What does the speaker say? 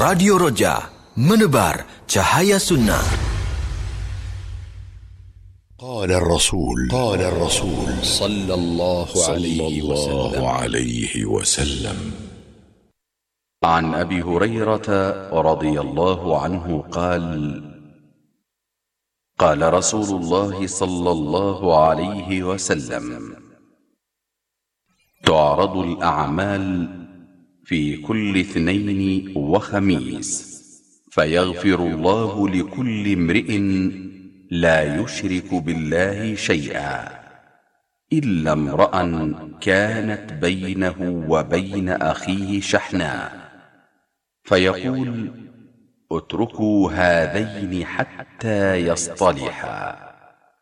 Radio Roja, menebar cahaya sunnah. قال الرسول صلى الله عليه وسلم عن أبي هريرة رضي الله عنه قال: قال رسول الله صلى الله عليه وسلم: تعرض الأعمال في كل اثنين وخميس، فيغفر الله لكل امرئ لا يشرك بالله شيئا إلا امرأ كانت بينه وبين أخيه شحناء، فيقول: اتركوا هذين حتى يصطلحا.